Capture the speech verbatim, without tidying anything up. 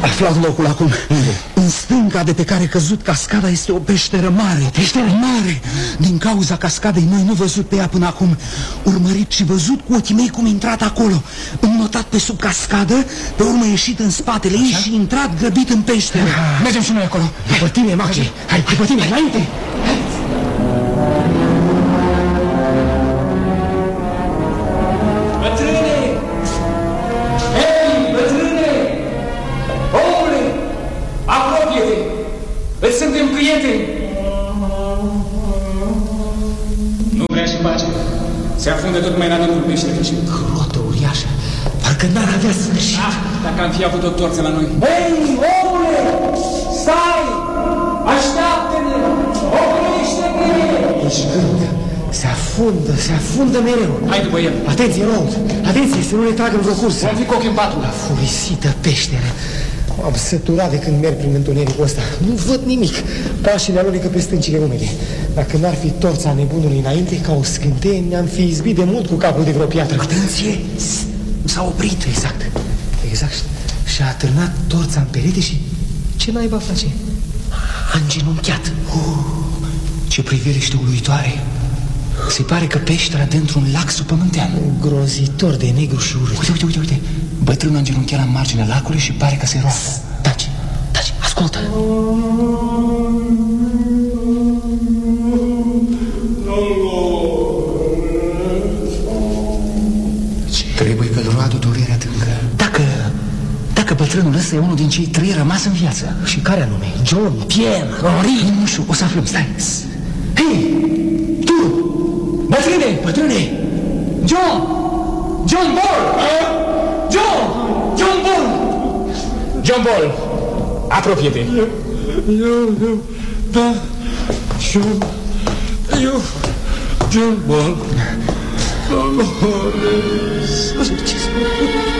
Aflat locul acum. Unde? În stânga de pe care a căzut cascada este o peșteră mare. Peșteră mare. Din cauza cascadei noi nu văzut pe ea până acum. Urmărit și văzut cu ochii mei cum a intrat acolo. Înnotat pe sub cascadă, pe urmă ieșit în spatele ei și intrat grăbit în peșteră. Mergem și noi acolo. După tine, Machi. Hai, după tine, înainte. Bătrâne! Hei, bătrâne! Omule! Apropie-te! Îți suntem prieteni! Nu vrea și pace. Se afundă tot mai în adâncul peșterii și... Grotă uriașă. Parcă n-ar avea sfârșit. Ah, dacă am fi avut o torță la noi. Hei, omule! Stai! Așteaptă-ne! Oprește-te! Ești gândă. Se afundă, se afundă mereu. Hai după el. Atenție, Raul! Atenție, să nu ne tragă în vreo cursă. Vom fi cu ochii în patru. La furisită peșteră. M-am săturat de când merg prin întunericul ăsta. Nu văd nimic. Pașii alunecă pe stâncile umede. Dacă n-ar fi torța nebunului înainte, ca o scânteie, ne-am fi izbit de mult cu capul de vreo piatră. Atenție! S-a oprit. Exact. Exact. Și-a atârnat torța în perete și... Ce naiba face? A îngenunchiat. Oh, ce priveliște uluitoare! Se pare că peștera dă într-un lac subpământean. Grozitor de negru și urât. Uite, uite, uite, uite. Bătrânul a îngenunchiat la marginea lacului și pare că se roagă. Taci, taci, ascultă. Trebuie că-l roadă durerea adâncă. Dacă... Dacă bătrânul ăsta e unul din cei trei rămas în viață. Și care anume? John, Pierre, Henri? Nu știu, o să aflăm, stai. Hei, tu! Bătrâne, bătrâne! John! John Ball! John! John Ball! John Ball! Apropie-te! Eu, eu, eu, da, John, eu, John Ball. Dolores.